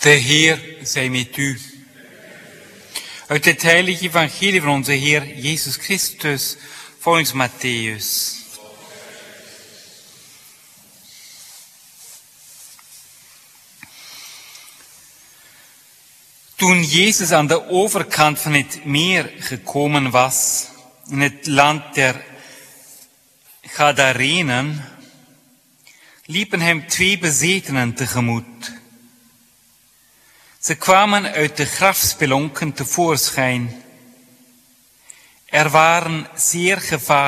De Heer zij met u. Uit het heilige evangelie van onze Heer Jezus Christus, volgens Matthäus. Toen Jezus aan de overkant van het meer gekomen was, in het land der Gadarenen, liepen hem 2 bezetenen tegemoet. Ze kwamen uit de grafspelonken tevoorschijn. Ze waren zeer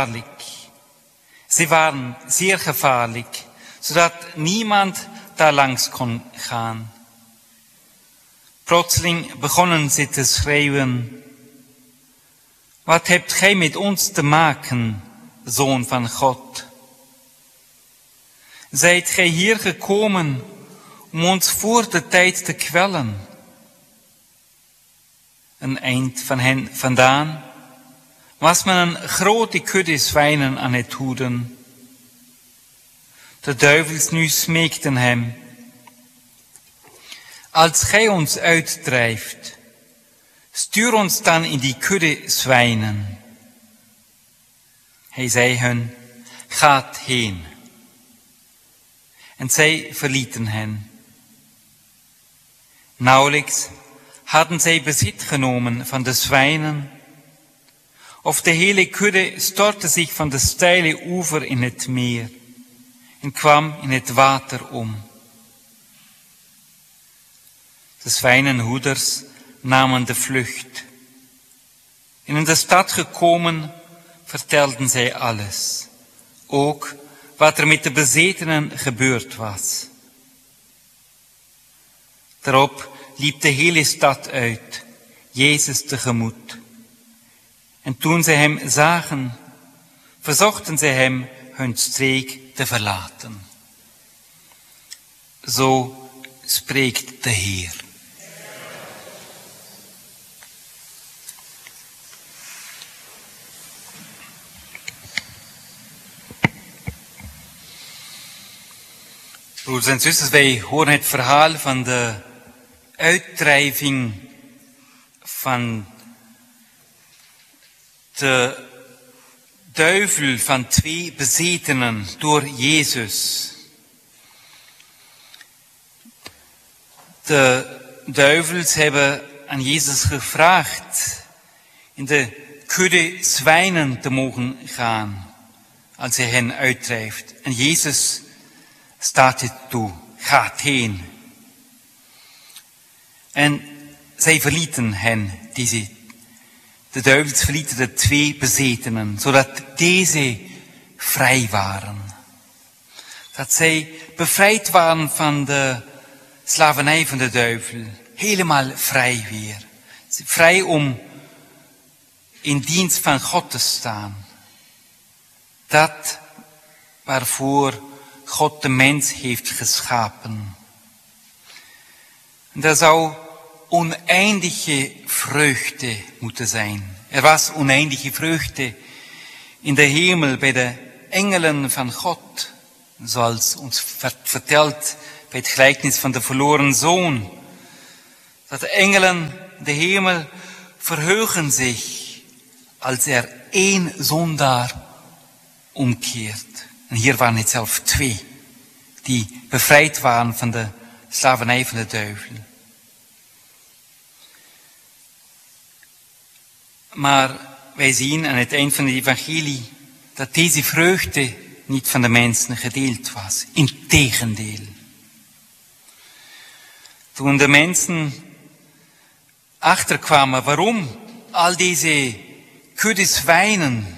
gevaarlijk, zodat niemand daar langs kon gaan. Plotseling begonnen ze te schreeuwen: wat hebt gij met ons te maken, Zoon van God? Zijt gij hier gekomen om ons voor de tijd te kwellen? Een eind van hen vandaan was men een grote kudde zwijnen aan het hoeden. De duivels nu smeekten hem: als gij ons uitdrijft, stuur ons dan in die kudde zwijnen. Hij zei hun: gaat heen. En zij verlieten hen. Nauwelijks hadden zij bezit genomen van de zwijnen, of de hele kudde stortte zich van de steile oever in het meer en kwam in het water om. De zwijnenhoeders namen de vlucht. En in de stad gekomen vertelden zij alles, ook wat er met de bezetenen gebeurd was. Daarop liep de hele stad uit, Jezus tegemoet. En toen zij hem zagen, verzochten zij hem hun streek te verlaten. Zo spreekt de Heer. Broeders en zusters, wij horen het verhaal van de uitdrijving van de duivel van 2 bezetenen door Jezus. De duivels hebben aan Jezus gevraagd in de kudde zwijnen te mogen gaan als hij hen uitdrijft. En Jezus staat het toe: gaat heen. En zij verlieten hen, de duivels verlieten de 2 bezetenen, zodat deze vrij waren. Dat zij bevrijd waren van de slavernij van de duivel, helemaal vrij weer. Vrij om in dienst van God te staan. Dat waarvoor God de mens heeft geschapen. En dat zou oneindige vreugde moeten zijn. Er was oneindige vreugde in de hemel bij de engelen van God. Zoals ons verteld bij het gelijkenis van de verloren zoon. Dat de engelen in de hemel verheugen zich als er 1 zondaar omkeert. En hier waren het zelf 2 die bevrijd waren van de slavernij van de duivel. Maar wij zien aan het eind van het evangelie dat deze vreugde niet van de mensen gedeeld was. Integendeel. Toen de mensen achterkwamen waarom al deze kudde zwijnen,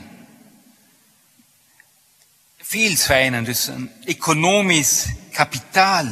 veel zwijnen, dus een economisch kapitaal,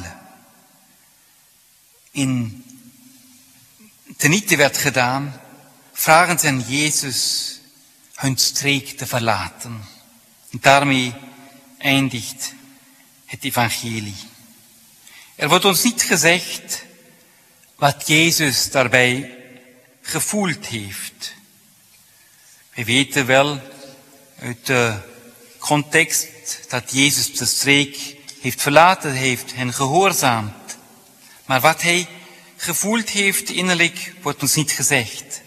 teniete werd gedaan, vragen ze aan Jezus hun streek te verlaten. En daarmee eindigt het evangelie. Er wordt ons niet gezegd wat Jezus daarbij gevoeld heeft. We weten wel uit de context dat Jezus de streek heeft verlaten, heeft hen gehoorzaamd. Maar wat hij gevoeld heeft innerlijk, wordt ons niet gezegd.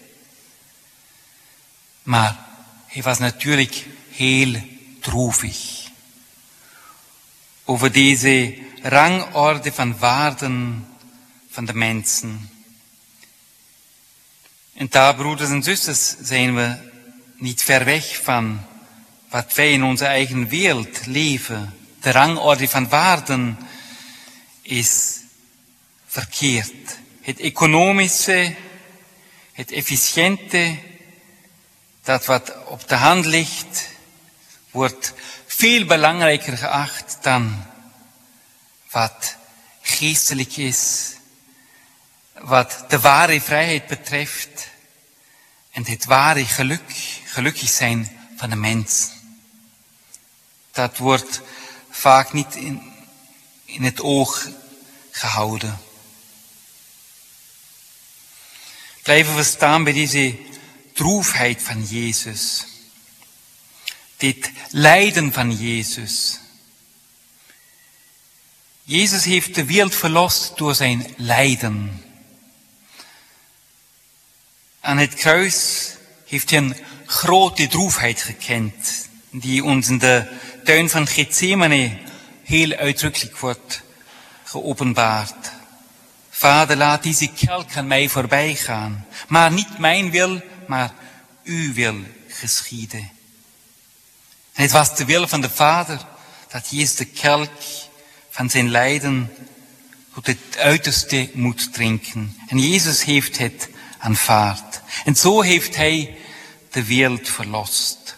Maar hij was natuurlijk heel droevig over deze rangorde van waarden van de mensen. En daar, broeders en zusters, zijn we niet ver weg van wat wij in onze eigen wereld leven. De rangorde van waarden is verkeerd. Het economische, het efficiënte, dat wat op de hand ligt, wordt veel belangrijker geacht dan wat geestelijk is, wat de ware vrijheid betreft en het ware gelukkig zijn van de mens. Dat wordt vaak niet in het oog gehouden. Blijven we staan bij deze droefheid van Jezus. Dit lijden van Jezus. Jezus heeft de wereld verlost door zijn lijden. Aan het kruis heeft hij een grote droefheid gekend, die ons in de tuin van Gethsemane heel uitdrukkelijk wordt geopenbaard. Vader, laat deze kelk aan mij voorbij gaan, maar niet mijn wil, maar uw wil geschieden. En het was de wil van de Vader dat Jezus de kelk van zijn lijden tot het uiterste moet drinken. En Jezus heeft het aanvaard. En zo heeft hij de wereld verlost.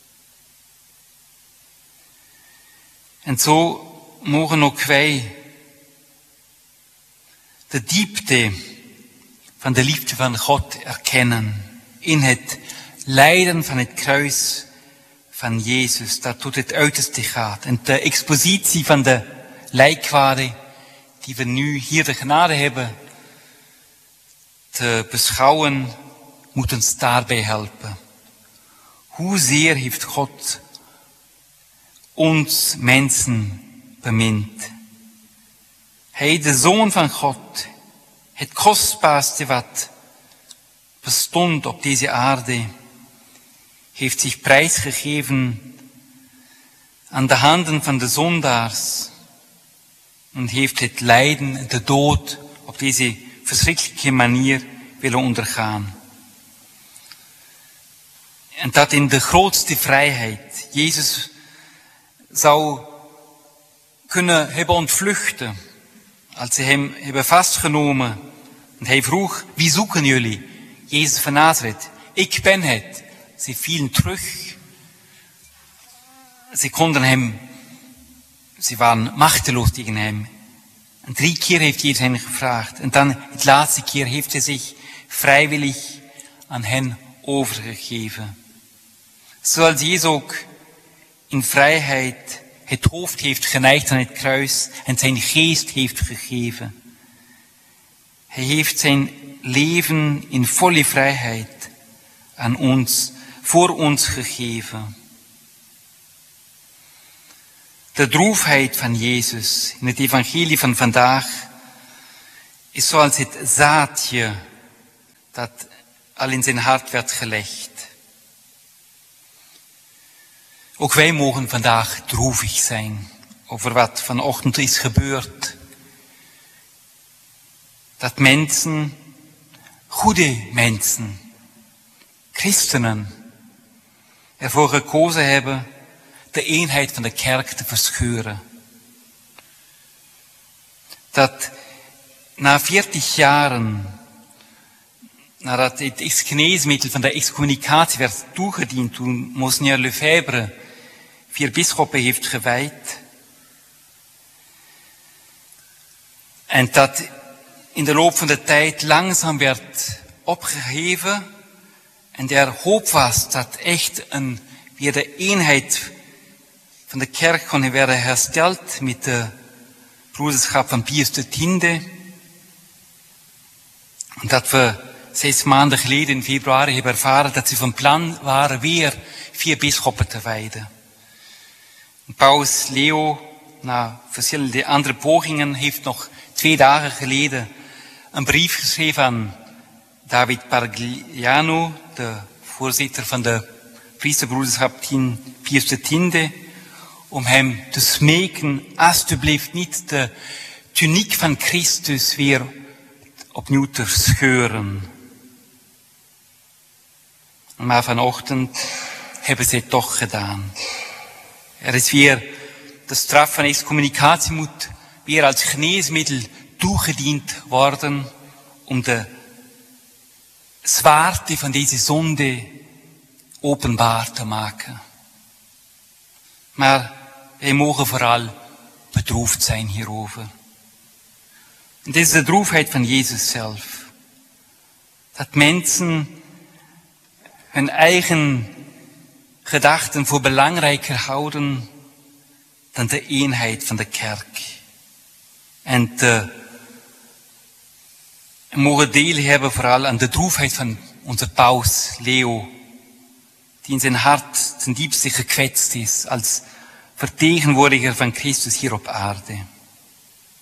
En zo mogen ook wij de diepte van de liefde van God erkennen in het lijden van het kruis van Jezus, dat tot het uiterste gaat. En de expositie van de lijkwade, die we nu hier de genade hebben te beschouwen, moet ons daarbij helpen. Hoezeer heeft God ons mensen bemind. Hij, de Zoon van God, het kostbaarste wat bestond op deze aarde, heeft zich prijsgegeven aan de handen van de zondaars en heeft het lijden, de dood op deze verschrikkelijke manier willen ondergaan. En dat in de grootste vrijheid. Jezus zou kunnen hebben ontvluchten als ze hem hebben vastgenomen. En hij vroeg, wie zoeken jullie? Jezus van Nazareth. Ik ben het. Ze vielen terug. Ze waren machteloos tegen hem. En 3 keer heeft Jezus hen gevraagd. En dan het laatste keer heeft hij zich vrijwillig aan hen overgegeven. Zoals Jezus ook in vrijheid het hoofd heeft geneigd aan het kruis en zijn geest heeft gegeven. Hij heeft zijn leven in volle vrijheid aan ons, voor ons gegeven. De droefheid van Jezus in het evangelie van vandaag is zoals het zaadje dat al in zijn hart werd gelegd. Ook wij mogen vandaag droevig zijn over wat vanochtend is gebeurd. Dat mensen, goede mensen, christenen, ervoor gekozen hebben de eenheid van de kerk te verscheuren. Dat na 40 jaren, nadat het geneesmiddel van de excommunicatie werd toegediend, toen Monseigneur Lefebvre 4 bisschoppen heeft gewijd, en dat in de loop van de tijd langzaam werd opgeheven en er hoop was dat echt weer de eenheid van de kerk kon worden hersteld met de broederschap van Pius X. En dat we 6 maanden geleden in februari hebben ervaren dat ze van plan waren weer 4 bisschoppen te wijden. Paus Leo, na verschillende andere pogingen, heeft nog 2 dagen geleden een brief geschreven aan David Bargliano, de voorzitter van de priesterbroederschap 4e, om hem te smeken, alsjeblieft niet de tuniek van Christus weer opnieuw te scheuren. Maar vanochtend hebben ze het toch gedaan. Er is weer de straf van excommunicatie moet weer als geneesmiddel toegediend worden om de zwaarte van deze zonde openbaar te maken. Maar wij mogen vooral bedroefd zijn hierover. En dit is de droefheid van Jezus zelf. Dat mensen hun eigen gedachten voor belangrijker houden dan de eenheid van de kerk. En mogen deel hebben vooral aan de droefheid van onze paus Leo, die in zijn hart ten diepste gekwetst is als vertegenwoordiger van Christus hier op aarde.